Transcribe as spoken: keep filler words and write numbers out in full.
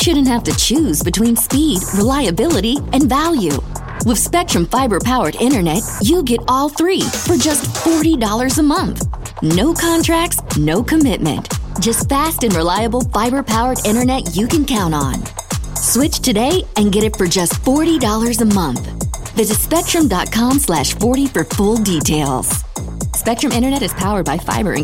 shouldn't have to choose between speed, reliability, and value. With Spectrum Fiber-powered internet, you get all three for just forty dollars a month. No contracts, no commitment. Just fast and reliable fiber-powered internet you can count on. Switch today and get it for just forty dollars a month. Visit spectrum dot com slash forty for full details. Spectrum Internet is powered by fiber and